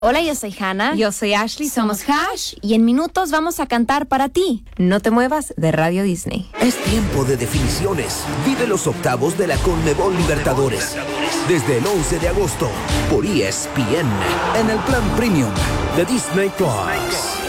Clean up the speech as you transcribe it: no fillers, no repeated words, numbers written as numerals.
Hola, yo soy Hannah. Yo soy Ashley. Somos Hash y en minutos vamos a cantar para ti. No te muevas de Radio Disney. Es tiempo de definiciones. Vive los octavos de la Conmebol Libertadores. Desde el 11 de agosto por ESPN. En el plan Premium de Disney Plus.